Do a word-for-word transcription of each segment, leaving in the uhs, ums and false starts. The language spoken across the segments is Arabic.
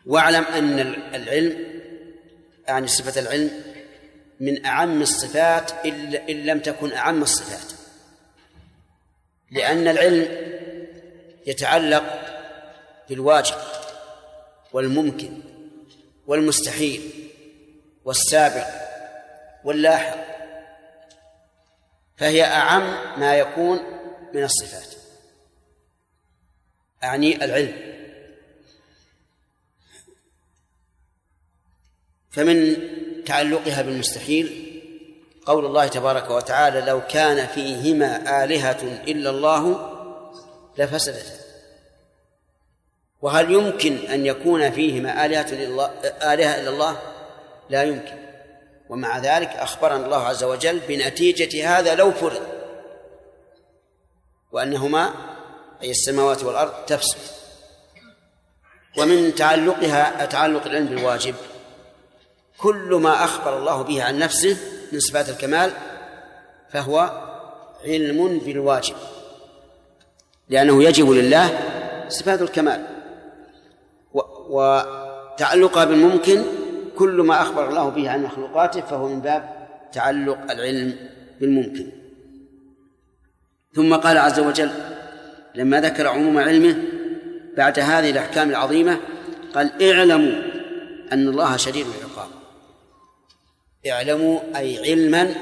واعلم أن العلم يعني صفة العلم من أعم الصفات إن لم تكن أعم الصفات، لأن العلم يتعلق بالواجب والممكن والمستحيل والسابق واللاحق، فهي أعم ما يكون من الصفات، أعني العلم. فمن تعلقها بالمستحيل قول الله تبارك وتعالى: لو كان فيهما آلهة إلا الله لفسدتا. وهل يمكن أن يكون فيهما آلهة إلا الله؟ لا يمكن. ومع ذلك أخبرنا الله عز وجل بنتيجة هذا لو فرض، وأنهما أي السماوات والأرض تفسد. ومن تعلقها تعلق العلم بالواجب كل ما أخبر الله به عن نفسه من صفات الكمال فهو علم بالواجب، لأنه يجب لله صفات الكمال. وتعلقها بالممكن كل ما أخبر الله به عن مخلوقاته فهو من باب تعلق العلم بالممكن. ثم قال عز وجل لما ذكر عموم علمه بعد هذه الأحكام العظيمة قال: اعلموا أن الله شديد العقاب. اعلموا أي علما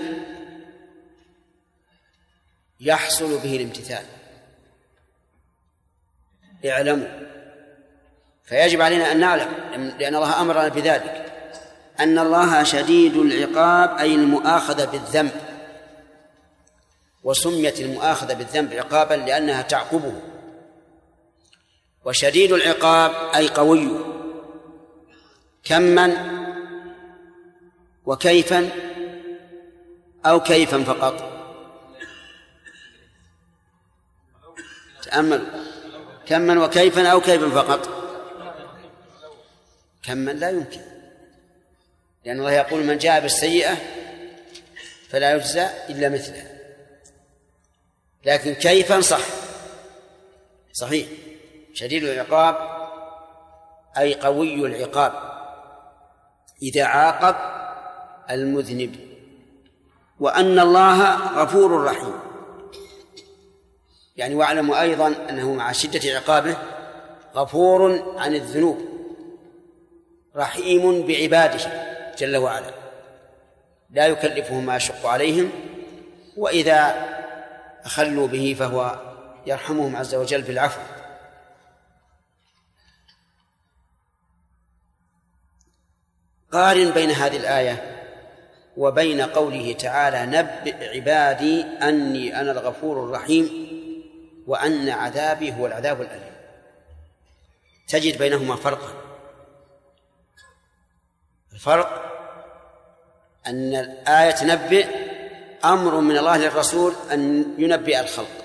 يحصل به الامتثال. اعلموا، فيجب علينا أن نعلم، لأن الله أمرنا بذلك، أن الله شديد العقاب أي المؤاخذة بالذنب. وسميت المؤاخذة بالذنب عقابا لأنها تعقبه. وشديد العقاب أي قوي. كما وكيفا أو كيفا فقط؟ تأمل، كما وكيفا أو كيفا فقط؟ كما لا يمكن، لأن الله يقول: من جاء بالسيئة فلا يجزى إلا مثلها. لكن كيفا صح، صحيح. شديد العقاب أي قوي العقاب إذا عاقب المذنب. وأن الله غفور رحيم، يعني واعلموا أيضا أنه مع شدة عقابه غفور عن الذنوب رحيم بعباده جل وعلا، لا يكلفهم ما يشق عليهم، وإذا أخلوا به فهو يرحمهم عز وجل بالعفو. قارن بين هذه الآية وبين قوله تعالى: نبئ عبادي أني أنا الغفور الرحيم وأن عذابي هو العذاب الأليم. تجد بينهما فرقا. الفرق أن الآية تنبئ أمر من الله للرسول أن ينبئ الخلق،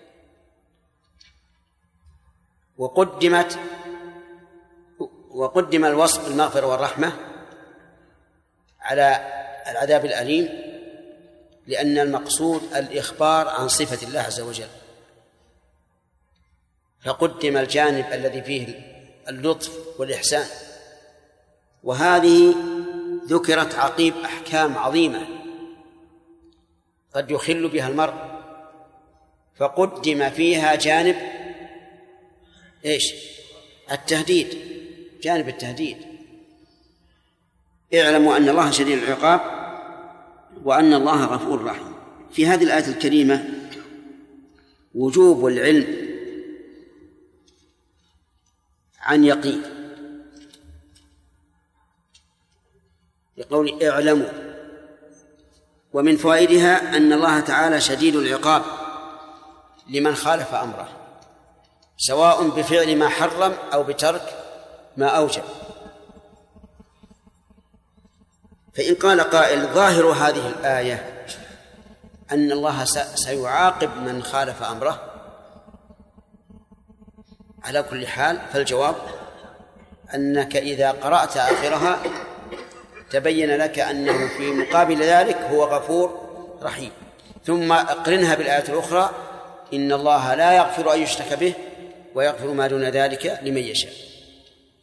وقدمت وقدم الوصف بالمغفرة والرحمة على العذاب الأليم، لأن المقصود الإخبار عن صفة الله عز وجل، فقدم الجانب الذي فيه اللطف والإحسان. وهذه ذكرت عقيب أحكام عظيمة قد يخل بها المرء، فقدم فيها جانب إيش؟ التهديد، جانب التهديد. اعلموا أن الله شديد العقاب وأن الله غفور رحيم. في هذه الآية الكريمة وجوب العلم عن يقين، لقول اعلموا. ومن فوائدها أن الله تعالى شديد العقاب لمن خالف أمره، سواء بفعل ما حرم أو بترك ما أوجب. فإن قال قائل: ظاهر هذه الآية أن الله سيعاقب من خالف أمره، على كل حال فالجواب أنك إذا قرأت آخرها تبين لك أنه في مقابل ذلك هو غفور رحيم. ثم اقرنها بالآية الأخرى: إن الله لا يغفر أن يشرك به ويغفر ما دون ذلك لمن يشاء.